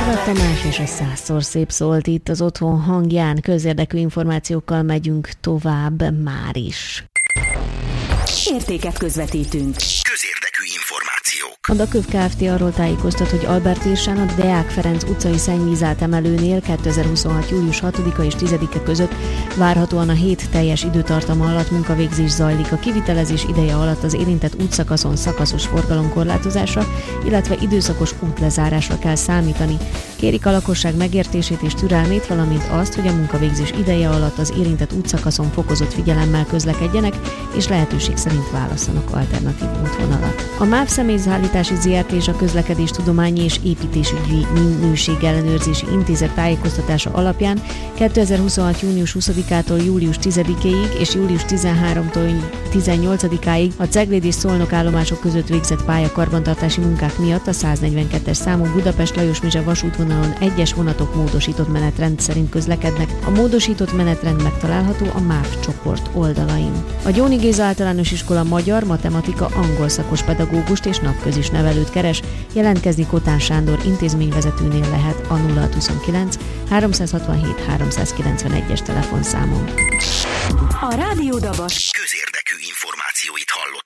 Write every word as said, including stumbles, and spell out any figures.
Varga Tamás és a Százszor szép szólt itt az Otthon hangján. Közérdekű információkkal megyünk tovább már is. Értéket közvetítünk. Közérdekű információk. A Daköv Kft. Arról tájékoztat, hogy Albert Irsán a Deák Ferenc utcai szennyvízátemelőnél kétezer-huszonhat. július hatodika és tizedike között várhatóan a hét teljes időtartama alatt munkavégzés zajlik. A kivitelezés ideje alatt az érintett útszakaszon szakaszos forgalomkorlátozásra, illetve időszakos útlezárásra kell számítani. Kérik a lakosság megértését és türelmét, valamint azt, hogy a munkavégzés ideje alatt az érintett útszakaszon fokozott figyelemmel közlekedjenek, és lehetőség szerint válasszanak alternatív útvonalat. A MÁV Személyszállítási zé er té és a Közlekedéstudományi és Építésügyi Minőségellenőrzési Intézet tájékoztatása alapján kétezer-huszonhat. június huszadikától július tizedikéig és július tizenharmadikától tizennyolcadikáig a Cegléd és Szolnok állomások között végzett pályakarbantartási munkák miatt a száznegyvenkettes számú Budapest-Lajos-Mizse vasútvonalon egyes vonatok módosított menetrend szerint közlekednek. A módosított menetrend megtalálható a MÁV csoport oldalain. A Gyóni Géza Általános Iskola magyar, matematika, angol szakos pedagógust és napközis nevelőt keres. Jelentkezni Kotán Sándor intézményvezetőnél lehet a nulla hatszázhuszonkilenc háromszázhatvanhét háromszázkilencvenegyes telefonszámon. A Rádió Dabas közérdekű információit hallott.